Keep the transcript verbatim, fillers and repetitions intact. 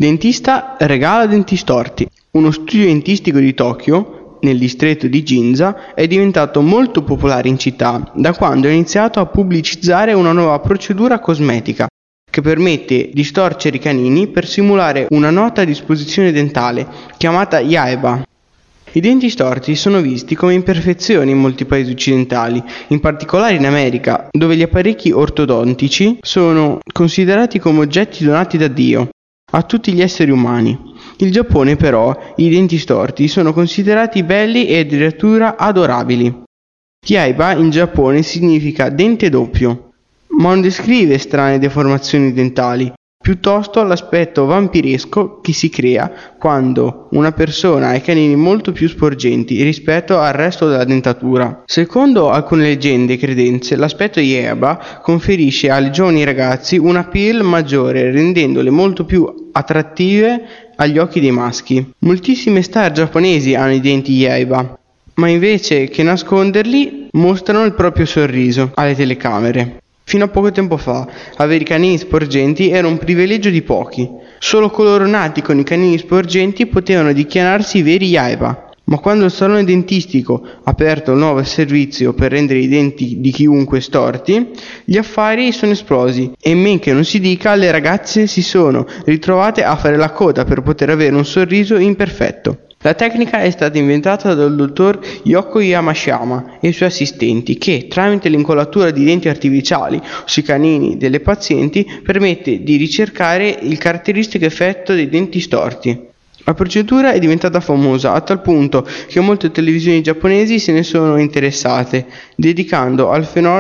Dentista regala denti storti. Uno studio dentistico di Tokyo, nel distretto di Ginza, è diventato molto popolare in città da quando ha iniziato a pubblicizzare una nuova procedura cosmetica che permette di storcere i canini per simulare una nota disposizione dentale chiamata Yaeba. I denti storti sono visti come imperfezioni in molti paesi occidentali, in particolare in America, dove gli apparecchi ortodontici sono considerati come oggetti donati da Dio a tutti gli esseri umani. In Giappone però i denti storti sono considerati belli e addirittura adorabili. Yaeba in Giappone significa dente doppio, ma non descrive strane deformazioni dentali, piuttosto l'aspetto vampiresco che si crea quando una persona ha i canini molto più sporgenti rispetto al resto della dentatura. Secondo alcune leggende e credenze, l'aspetto Yaeba conferisce ai giovani ragazzi un appeal maggiore, rendendole molto più attrattive agli occhi dei maschi. Moltissime star giapponesi hanno i denti Yaeba, ma invece che nasconderli mostrano il proprio sorriso alle telecamere. Fino a poco tempo fa, avere i canini sporgenti era un privilegio di pochi. Solo coloro nati con i canini sporgenti potevano dichiararsi veri Yaeba. Ma quando il salone dentistico ha aperto il nuovo servizio per rendere i denti di chiunque storti, gli affari sono esplosi e men che non si dica, le ragazze si sono ritrovate a fare la coda per poter avere un sorriso imperfetto. La tecnica è stata inventata dal dottor Yoko Yamashima e i suoi assistenti che, tramite l'incollatura di denti artificiali sui canini delle pazienti, permette di ricercare il caratteristico effetto dei denti storti. La procedura è diventata famosa a tal punto che molte televisioni giapponesi se ne sono interessate, dedicando al fenomeno